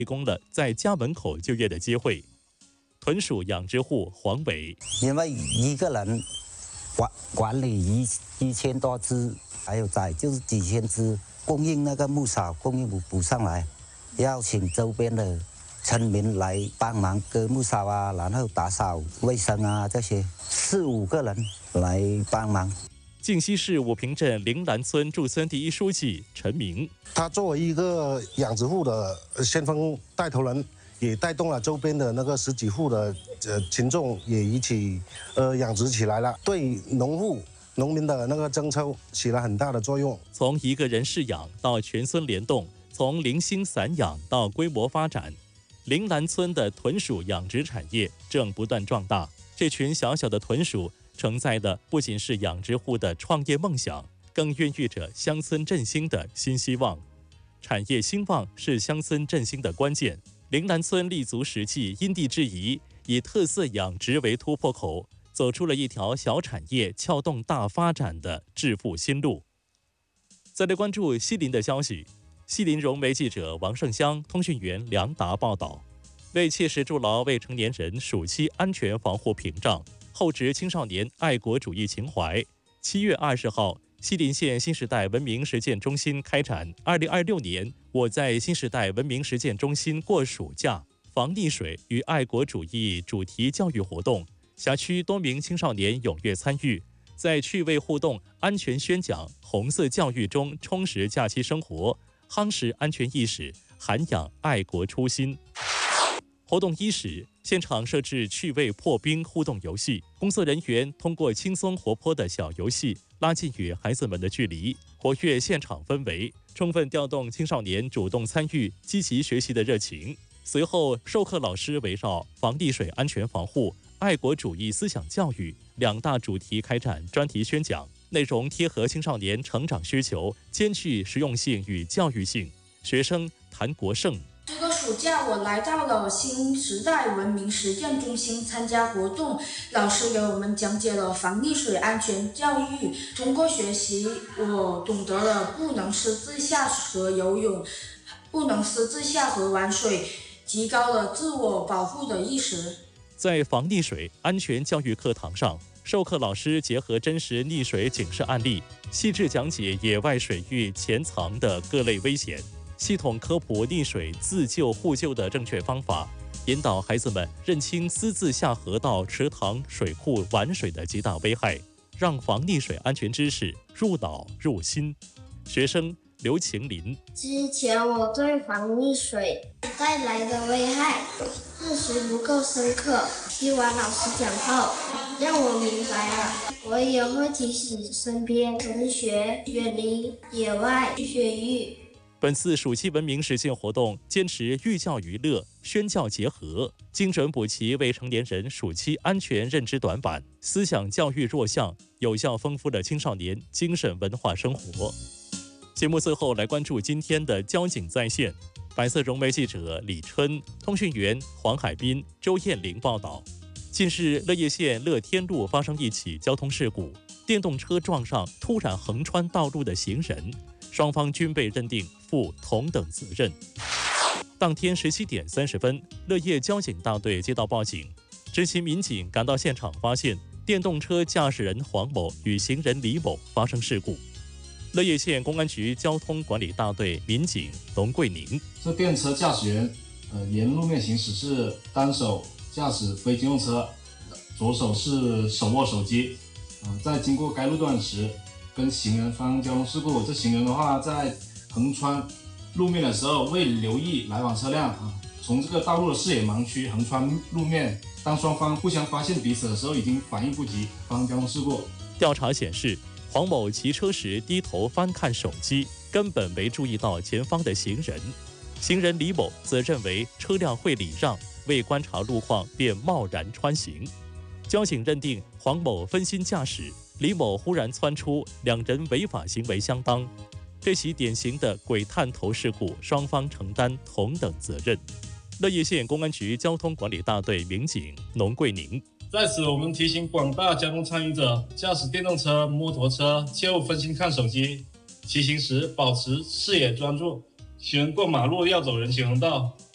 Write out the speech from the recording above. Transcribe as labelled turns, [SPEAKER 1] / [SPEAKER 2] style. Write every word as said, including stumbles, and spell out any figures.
[SPEAKER 1] 提供了在家门口就业的机会。豚鼠养殖户黄伟，
[SPEAKER 2] 因为一个人管管理一一千多只，还有崽就是几千只，供应那个牧草供应不不上来，要请周边的村民来帮忙割牧草啊，然后打扫卫生啊，这些四五个人来帮忙。
[SPEAKER 1] 靖西市武平镇铃兰村驻村第一书记陈明，
[SPEAKER 3] 他作为一个养殖户的先锋带头人，也带动了周边的那个十几户的呃群众也一起呃养殖起来了，对农户农民的那个征收起了很大的作用。
[SPEAKER 1] 从一个人饲养到全村联动，从零星散养到规模发展，铃兰村的豚鼠养殖产业正不断壮大。这群小小的豚鼠承载的不仅是养殖户的创业梦想，更孕育着乡村振兴的新希望。产业兴旺是乡村振兴的关键。铃兰村立足实际，因地制宜，以特色养殖为突破口，走出了一条小产业撬动大发展的致富新路。再来关注西林的消息，西林融媒记者王胜香、通讯员梁达报道。为切实筑牢未成年人暑期安全防护屏障，厚植青少年爱国主义情怀，七月二十号，西林县新时代文明实践中心开展二零二六年我在新时代文明实践中心过暑假防溺水与爱国主义主题教育活动，辖区多名青少年踊跃参与，在趣味互动、安全宣讲、红色教育中充实假期生活，夯实安全意识，涵养爱国初心。活动伊始，现场设置趣味破冰互动游戏，工作人员通过轻松活泼的小游戏拉近与孩子们的距离，活跃现场氛围，充分调动青少年主动参与、积极学习的热情。随后，授课老师围绕防溺水安全防护、爱国主义思想教育两大主题开展专题宣讲，内容贴合青少年成长需求，兼具实用性与教育性。学生谭国胜。
[SPEAKER 4] 这个暑假我来到了新时代文明实践中心参加活动，老师给我们讲解了防溺水安全教育。通过学习，我懂得了不能私自下河游泳，不能私自下河玩水，提高了自我保护的意识。
[SPEAKER 1] 在防溺水安全教育课堂上，授课老师结合真实溺水警示案例，细致讲解野外水域潜藏的各类危险，系统科普溺水自救互救的正确方法，引导孩子们认清私自下河到池塘、水库玩水的极大危害，让防溺水安全知识入脑入心。学生刘晴林，
[SPEAKER 5] 之前我对防溺水带来的危害认识不够深刻，听完老师讲后，让我明白了。我也会提醒身边同学远离野外水域。
[SPEAKER 1] 本次暑期文明实践活动坚持寓教于乐、宣教结合，精准补齐未成年人暑期安全认知短板，思想教育弱项，有效丰富了青少年精神文化生活。节目最后来关注今天的交警在线。白色融媒记者李春、通讯员黄海滨、周燕玲报道。近日，乐业县乐天路发生一起交通事故，电动车撞上突然横穿道路的行人，双方均被认定负同等责任。当天十七点三十分，乐业交警大队接到报警，执勤民警赶到现场，发现电动车驾驶人黄某与行人李某发生事故。乐业县公安局交通管理大队民警龙桂宁，
[SPEAKER 6] 这电车驾驶员呃沿路面行驶是单手驾驶非机动车，左手是手握手机。呃、在经过该路段时，跟行人发生交通事故。这行人的话，在横穿路面的时候未留意来往车辆啊，从这个道路的视野盲区横穿路面。当双方互相发现彼此的时候，已经反应不及，发生交通事故。
[SPEAKER 1] 调查显示，黄某骑车时低头翻看手机，根本没注意到前方的行人。行人李某则认为车辆会礼让，未观察路况便贸然穿行。交警认定黄某分心驾驶，李某忽然窜出，两人违法行为相当。这起典型的鬼探头事故，双方承担同等责任。乐业县公安局交通管理大队民警龙桂宁，
[SPEAKER 7] 在此，我们提醒广大交通参与者，驾驶电动车、摩托车切勿分心看手机，骑行时保持视野专注。行人过马路要走人行横道，